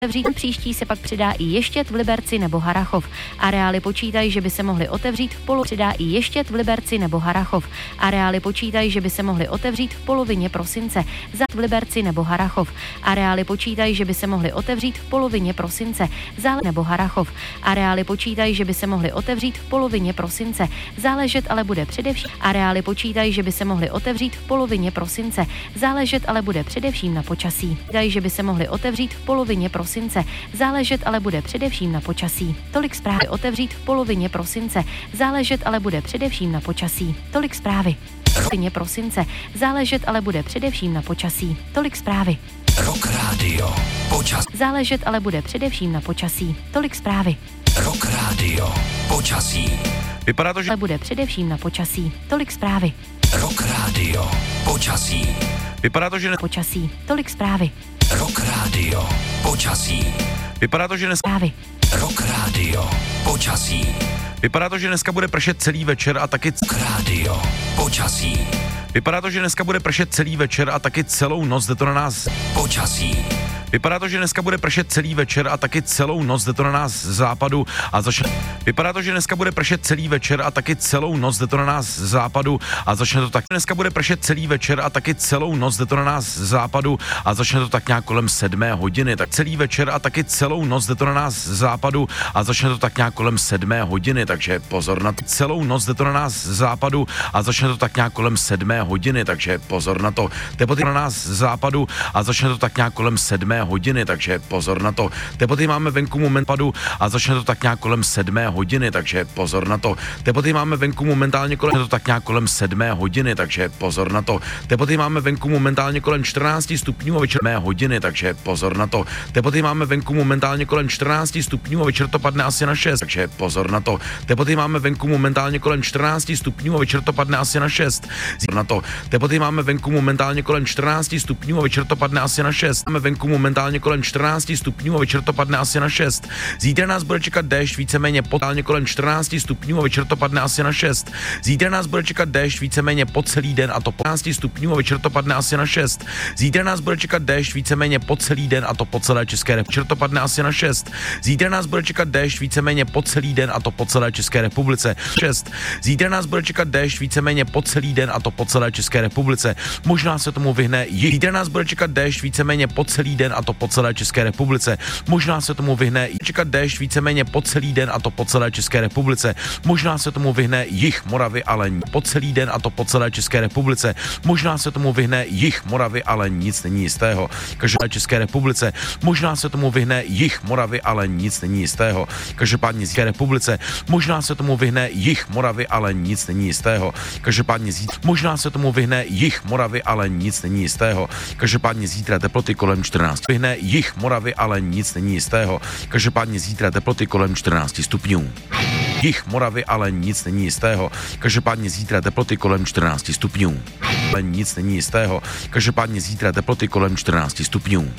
Otevřít příští se pak přidá i Ještěd v Liberci nebo Harrachov. Areály počítají, že by se mohly otevřít přidá i Ještěd v Liberci nebo Harrachov. Areály počítají, že by se mohly otevřít v polovině prosince. V Liberci nebo Harrachov. Areály počítají, že by se mohly otevřít v polovině prosince. Nebo Harrachov. Areály počítají, že by se mohly otevřít v polovině prosince. Záležet ale bude především. Areály počítají, že by se mohly otevřít v polovině prosince. Záležet ale bude především na počasí. Dají, že by se mohly otevřít v polovině prosince. Záležet ale bude především na počasí. Tolik zprávy otevřít v polovině prosince. Záležet ale bude především na počasí. Tolik zprávy. Polovině prosince. Záležet ale bude především na počasí. Tolik zprávy. Rock Radio. Počas. Záležet ale bude především na počasí. Tolik zprávy. Rock Radio. Počasí. Vypadá to, že ale bude především na počasí. Tolik zprávy. Rock Radio. Počasí. Vypadá to, že počasí. Tolik zprávy. Rock Radio. Počasí. Vypadá to, že zprávy. Rock Radio. Počasí. Vypadá to, že dneska bude pršet celý večer a taky Rock Radio. Počasí. Vypadá to, že dneska bude pršet celý večer a taky celou noc, jde to na nás. Počasí. Vypadá to, že dneska bude pršet celý večer a taky celou noc, jde to na nás z západu a začne. Vypadá to, že dneska bude pršet celý večer a taky celou noc, jde to na nás z západu a začne to tak. Dneska bude pršet celý večer a taky celou noc, jde to na nás z západu a začne to tak nějak kolem 7 hodiny. Tak celý večer a taky celou noc, jde to na nás z západu a začne to tak nějak kolem 7 hodiny, takže pozor na to. Celou noc, jde to na nás z západu a začne to tak nějak kolem 7 hodiny, takže pozor na to. Teploty na nás z západu a začne to tak nějak kolem 7 hodiny, takže pozor na to. Teploty máme venku moment padu a začne to tak nějak kolem 7 hodiny, takže pozor na to. Teploty máme venku momentálně kolem to tak nějak kolem 7 hodiny, takže pozor na to. Teploty máme venku momentálně kolem 14 stupňů a večer hodiny, takže pozor na to. Teploty máme venku momentálně kolem 14 stupňů a večer to padne asi na 6, takže pozor na to. Teploty máme venku momentálně kolem 14 stupňů a večer to padne asi na 6. Na to. Teploty máme venku momentálně kolem 14 stupňů a večer to padne asi na 6. Máme venku momentálně kolem 14 stupňů a večer to padne asi na 6. Zítra nás bude čekat déšť víceméně kolem 14 stupňů a večer to padne asi na 6. Zítra nás bude čekat déšť víceméně po celý den a to po 15 stupňů a večer to padne asi na 6. Zítra nás bude čekat déšť víceméně po celý den a to po celé České republice. Večer to padne asi na 6. Zítra nás bude čekat déšť víceméně po celý den a to po celé České republice. 6. Zítra nás bude čekat déšť víceméně po celý den a to po celé České republice. Možná se tomu vyhne jih. Zítra nás bude čekat déšť víceméně po celý den a to po celé České republice. Možná se tomu vyhne čekat déšť víceméně po celý den a to po celé České republice. Možná se tomu vyhne jih Moravy, ale po celý den a to po celé České republice. Možná se tomu vyhne jih Moravy, ale nic není jistého. Každopádně České republice. Možná se tomu vyhne jih Moravy, ale nic není jistého. Každopádně České republice. Možná se tomu vyhne jih Moravy, ale nic není jistého. Každopádně možná se tomu vyhne jih Moravy, ale nic není jistého. Každopádně zítra teploty kolem 14. Vyhne jih Moravy, ale nic není jistého. Každopádně zítra teploty kolem 14 stupňů. Jih Moravy, ale nic není jistého. Každopádně zítra teploty kolem 14 stupňů. Ale nic není jistého. Každopádně zítra teploty kolem 14 stupňů.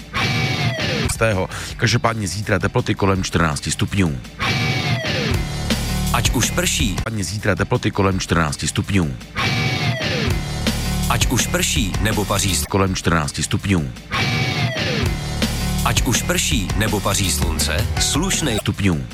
Každopádně zítra teploty kolem 14 stupňů. Ať už prší. Zítra teploty kolem 14 stupňů. Ať už prší nebo paří kolem 14 stupňů. Ať už prší nebo paří slunce, slušnej stupňů.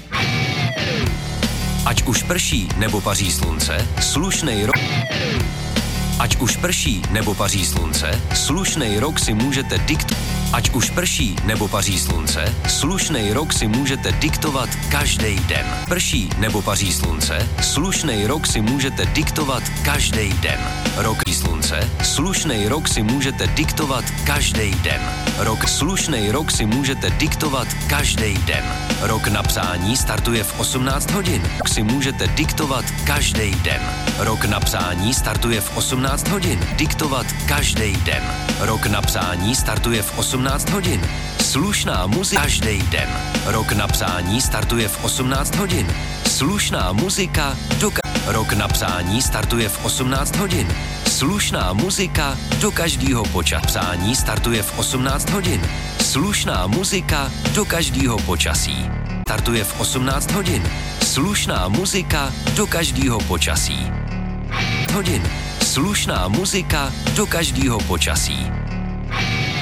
Ať už prší nebo paří slunce, slušnej rok. Ať už prší nebo paří slunce, slušnej rok si můžete Ať už prší nebo paří slunce, slušnej rok si můžete diktovat každý den. Prší nebo paří slunce, slušnej rok si můžete diktovat každý den. Rok slunce, slušnej rok si můžete diktovat každý den. Rok slušnej rok si můžete diktovat každý den. Rok na psání startuje v 18 hodin. Rok si můžete diktovat každý den. Rok na psání startuje v 18 hodin. Diktovat každý den. Rok na psání startuje v 18 hodin. Slušná muzika každý den. Rok na psání startuje v 18 hodin. Slušná muzika do Rok na psání startuje v 18 hodin. Slušná muzika do každého počasí. Psání startuje v 18 hodin. Slušná muzika do každého počasí. Startuje v 18 hodin. Slušná muzika do každého počasí. Hodin. Slušná muzika do každého počasí.